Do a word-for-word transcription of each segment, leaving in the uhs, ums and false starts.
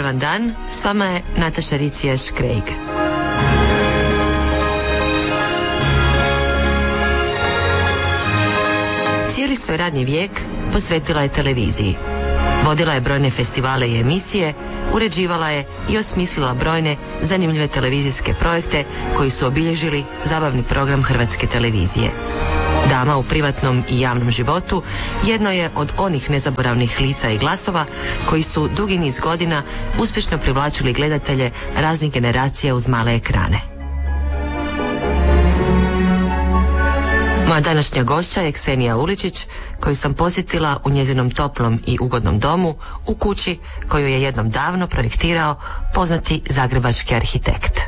Zdravan dan, s vama je Nataša Ricijaš-Craig. Cijeli svoj radni vijek posvetila je televiziji. Vodila je brojne festivale i emisije, uređivala je i osmislila brojne zanimljive televizijske projekte koji su obilježili zabavni program Hrvatske televizije. Dama u privatnom i javnom životu jedno je od onih nezaboravnih lica i glasova koji su dugi niz godina uspješno privlačili gledatelje raznih generacija uz male ekrane. Moja današnja gošća je Ksenija Uličić, koju sam posjetila u njezinom toplom i ugodnom domu u kući koju je jednom davno projektirao poznati zagrebački arhitekt.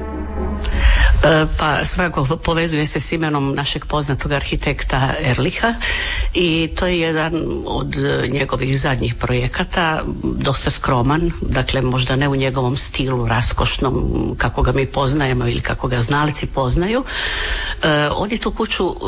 Pa svakako povezuje se s imenom našeg poznatog arhitekta Erlicha i to je jedan od njegovih zadnjih projekata, dosta skroman, dakle možda ne u njegovom stilu raskošnom kako ga mi poznajemo ili kako ga znalci poznaju. E, on je tu kuću e,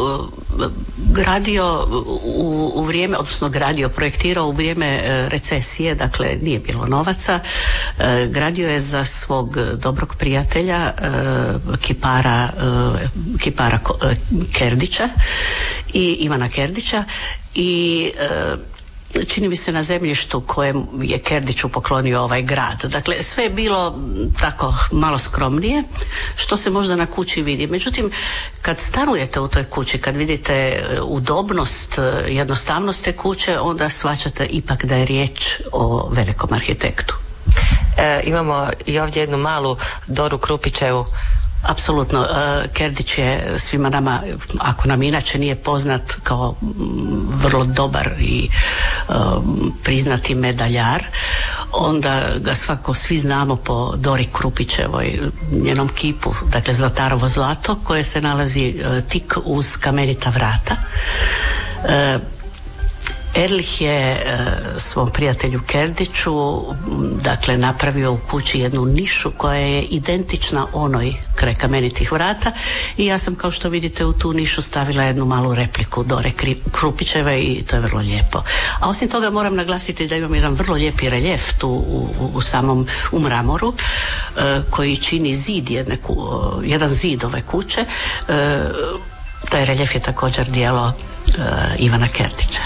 gradio u, u vrijeme, odnosno gradio, projektirao u vrijeme e, recesije, dakle nije bilo novaca. E, gradio je za svog dobrog prijatelja e, Kipara, uh, Kipara uh, Kerdića i Ivana Kerdića i uh, čini mi se na zemljištu kojem je Kerdiću poklonio ovaj grad. Dakle, sve je bilo tako malo skromnije, što se možda na kući vidi. Međutim, kad stanujete u toj kući, kad vidite udobnost, jednostavnost te kuće, onda shvaćate ipak da je riječ o velikom arhitektu. E, imamo i ovdje jednu malu Doru Krupićevu. Apsolutno, Kerdić je svima nama, ako nam inače nije poznat kao vrlo dobar i um, priznati medaljar, onda ga svako svi znamo po Dori Krupićevoj, njenom kipu, dakle Zlatarovo zlato, koje se nalazi uh, tik uz Kamenita vrata. Uh, Erlich je e, svom prijatelju Kerdiću dakle napravio u kući jednu nišu koja je identična onoj kraj Kamenitih vrata i ja sam, kao što vidite, u tu nišu stavila jednu malu repliku Dore Krupićeve i to je vrlo lijepo. A osim toga moram naglasiti da imam jedan vrlo lijepi reljef tu u, u, u samom u mramoru e, koji čini zid jedne, jedan zid ove kuće. E, taj reljef je također djelo e, Ivana Kerdića.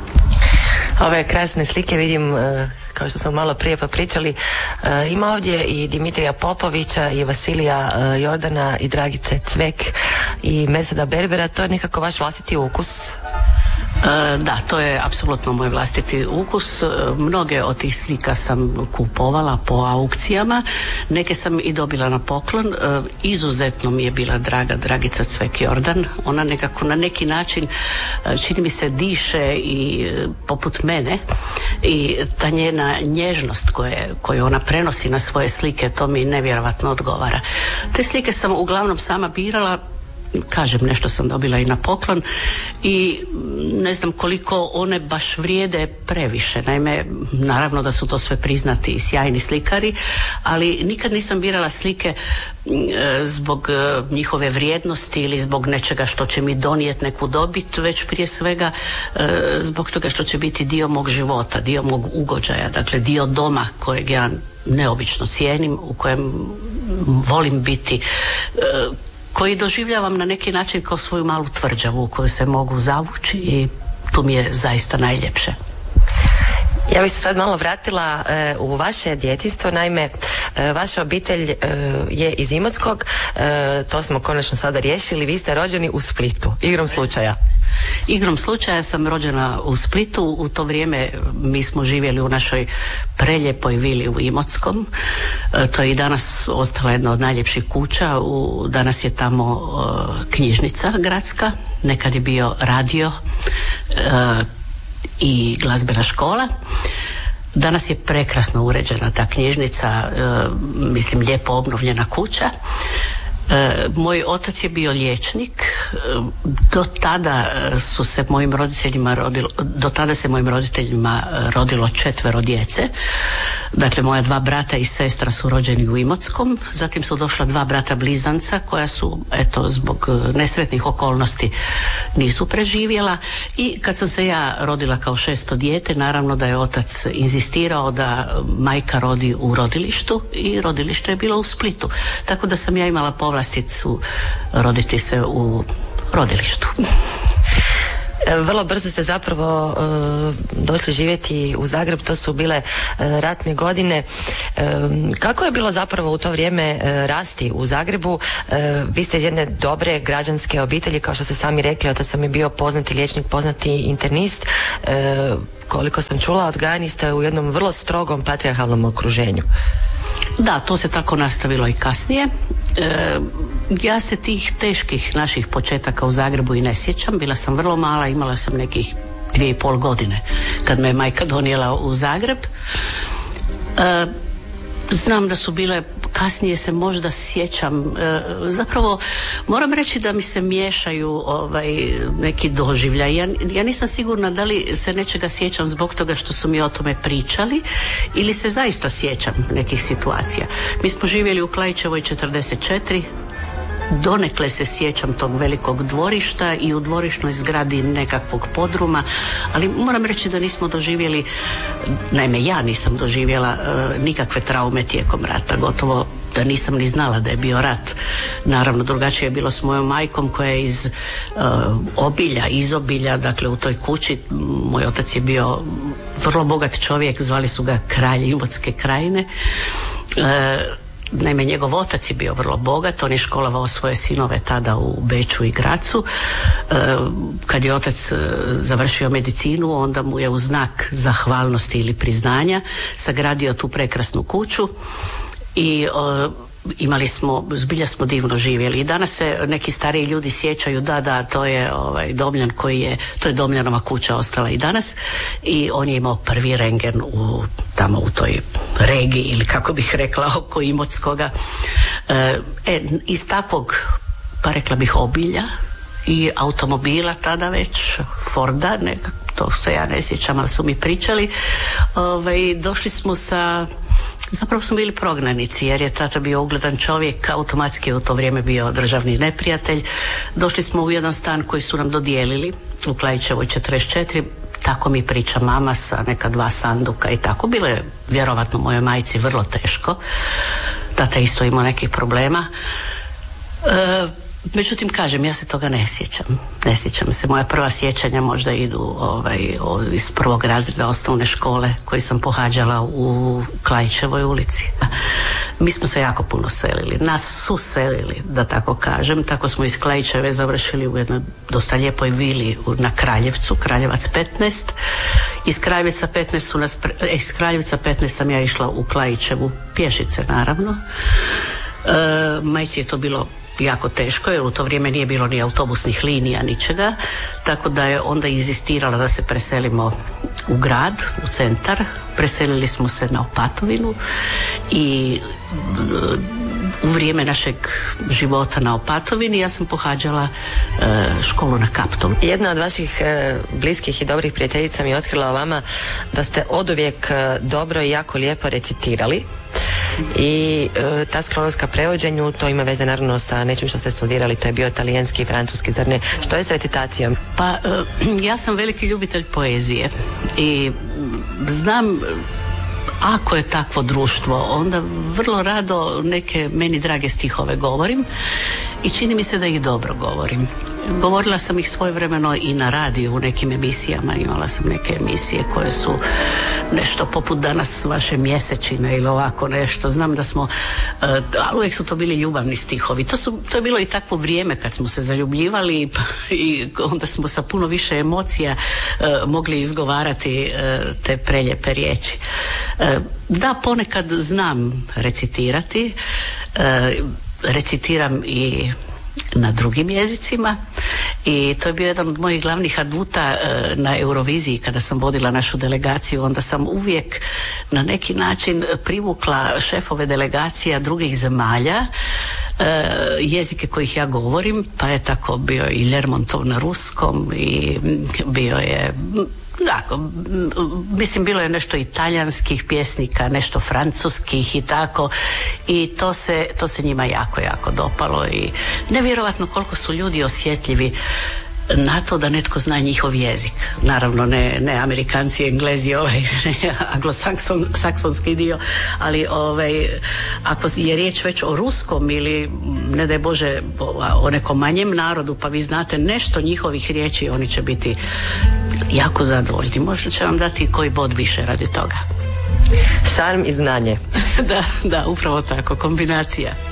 Ove krasne slike vidim, kao što smo malo prije popričali, ima ovdje i Dimitrija Popovića i Vasilija Jordana i Dragice Cvek i Merseda Berbera. To je nekako vaš vlastiti ukus? Da, to je apsolutno moj vlastiti ukus. Mnoge od tih slika sam kupovala po aukcijama, neke sam i dobila na poklon. Izuzetno mi je bila draga Dragica Cvek Jordan. Ona nekako na neki način, čini mi se, diše i poput mene i ta njena nježnost koje, koju ona prenosi na svoje slike, to mi nevjerojatno odgovara. Te slike sam uglavnom sama birala, kažem, nešto sam dobila i na poklon i ne znam koliko one baš vrijede previše. Naime, naravno da su to sve priznati i sjajni slikari, ali nikad nisam birala slike e, zbog e, njihove vrijednosti ili zbog nečega što će mi donijeti neku dobit, već prije svega e, zbog toga što će biti dio mog života, dio mog ugođaja, dakle dio doma kojeg ja neobično cijenim, u kojem volim biti, e, koji doživljavam na neki način kao svoju malu tvrđavu u koju se mogu zavući i tu mi je zaista najljepše. Ja bih se sad malo vratila e, u vaše djetinjstvo. Naime, e, vaša obitelj e, je iz Imotskog, e, to smo konačno sada riješili. Vi ste rođeni u Splitu, igrom slučaja. Igrom slučaja sam rođena u Splitu. U to vrijeme mi smo živjeli u našoj preljepoj vili u Imotskom. E, to je i danas ostala jedna od najljepših kuća. U, danas je tamo e, knjižnica gradska, nekad je bio radio e, i glazbena škola. Danas je prekrasno uređena ta knjižnica, e, mislim lijepo obnovljena kuća. E, moj otac je bio liječnik. E, do tada su se mojim roditeljima rodilo, do tada se mojim roditeljima rodilo četvero djece. Dakle, moja dva brata i sestra su rođeni u Imotskom, zatim su došla dva brata blizanca koja su, eto, zbog nesretnih okolnosti nisu preživjela, i kad sam se ja rodila kao šesto dijete, naravno da je otac inzistirao da majka rodi u rodilištu, i rodilište je bilo u Splitu, tako da sam ja imala povlasticu roditi se u rodilištu. Vrlo brzo ste zapravo uh, došli živjeti u Zagreb, to su bile uh, ratne godine. Uh, kako je bilo zapravo u to vrijeme uh, rasti u Zagrebu? Uh, vi ste iz jedne dobre građanske obitelji, kao što ste sami rekli, otac sam je bio poznati liječnik, poznati internist. Uh, koliko sam čula, odgajani ste u jednom vrlo strogom patrijarhalnom okruženju. Da, to se tako nastavilo i kasnije. E, ja se tih teških naših početaka u Zagrebu i ne sjećam. Bila sam vrlo mala, imala sam nekih dvije i pol godine kad me majka donijela u Zagreb. E, znam da su bile, kasnije se možda sjećam, e, zapravo moram reći da mi se miješaju ovaj, neki doživljaj. Ja, ja nisam sigurna da li se nečega sjećam zbog toga što su mi o tome pričali ili se zaista sjećam nekih situacija. Mi smo živjeli u Klaićevoj četrdeset četiri, donekle se sjećam tog velikog dvorišta i u dvorišnoj zgradi nekakvog podruma, ali moram reći da nismo doživjeli, naime ja nisam doživjela uh, nikakve traume tijekom rata, gotovo da nisam ni znala da je bio rat. Naravno, drugačije je bilo s mojom majkom koja je iz uh, obilja, iz obilja, dakle u toj kući. Moj otac je bio vrlo bogat čovjek, zvali su ga kralj Imotske krajine. Uh, Naime, njegov otac je bio vrlo bogat, on je školovao svoje sinove tada u Beču i Grazu. Kad je otac završio medicinu, onda mu je u znak zahvalnosti ili priznanja sagradio tu prekrasnu kuću i imali smo, zbilja smo divno živjeli. I danas se neki stariji ljudi sjećaju, da, da, to je ovaj Domljan koji je, to je Domljanova kuća ostala i danas, i on je imao prvi rendgen u, tamo u toj regiji, ili kako bih rekla, oko Imotskoga. E, iz takvog, pa rekla bih, obilja i automobila tada već, Forda, nekako, to se ja ne sjećam, ali su mi pričali, ovaj, došli smo sa, zapravo smo bili prognanici, jer je tata bio ugledan čovjek, automatski u to vrijeme bio državni neprijatelj. Došli smo u jedan stan koji su nam dodijelili u Klaićevoj četrdeset četiri, tako mi priča mama, sa neka dva sanduka i tako. Bilo je vjerovatno mojoj majci vrlo teško, tata isto imao nekih problema. E, Međutim, kažem, ja se toga ne sjećam. Ne sjećam se. Moja prva sjećanja možda idu ovaj, iz prvog razreda osnovne škole koji sam pohađala u Klaićevoj ulici. Mi smo se jako puno selili. Nas su selili, da tako kažem. Tako smo iz Klaićeve završili u jednoj dosta lijepoj vili na Kraljevcu, Kraljevac petnaest. Iz Kraljevca petnaest su nas, pre... iz Kraljevca petnaest sam ja išla u Klaićevu pješice, naravno. E, majci je to bilo jako teško, jer u to vrijeme nije bilo ni autobusnih linija, ničega, tako da je onda inzistirala da se preselimo u grad, u centar. Preselili smo se na Opatovinu i u vrijeme našeg života na Opatovini ja sam pohađala e, školu na Kaptolu. Jedna od vaših e, bliskih i dobrih prijateljica mi je otkrila o vama da ste oduvijek e, dobro i jako lijepo recitirali. I e, ta sklonost ka prevođenju, to ima veze naravno sa nečim što ste studirali, to je bio talijanski i francuski, zar ne? Što je s recitacijom? Pa e, ja sam veliki ljubitelj poezije i znam, ako je takvo društvo, onda vrlo rado neke meni drage stihove govorim i čini mi se da ih dobro govorim. Govorila sam ih svojevremeno i na radiju u nekim emisijama, imala sam neke emisije koje su nešto poput danas vaše mjesečine ili ovako nešto. Znam da smo, ali uvijek su to bili ljubavni stihovi. To, su, to je bilo i takvo vrijeme kad smo se zaljubljivali i onda smo sa puno više emocija mogli izgovarati te preljepe riječi. Da, ponekad znam recitirati, recitiram i na drugim jezicima i to je bio jedan od mojih glavnih aduta na Euroviziji kada sam vodila našu delegaciju. Onda sam uvijek na neki način privukla šefove delegacija drugih zemalja, jezike kojih ja govorim, pa je tako bio i Lermontov na ruskom i bio je Da, mislim bilo je nešto italijanskih pjesnika, nešto francuskih i tako i to se, to se njima jako, jako dopalo i nevjerojatno koliko su ljudi osjetljivi na to da netko zna njihov jezik. Naravno ne, ne Amerikanci, Englezi, ovaj, ne anglosaksonski dio, ali ovaj, ako je riječ već o ruskom ili ne daj Bože o nekom manjem narodu pa vi znate nešto njihovih riječi, oni će biti jako zadovoljni. Možda će vam dati koji bod više radi toga. Šarm i znanje. da, da, upravo tako, kombinacija.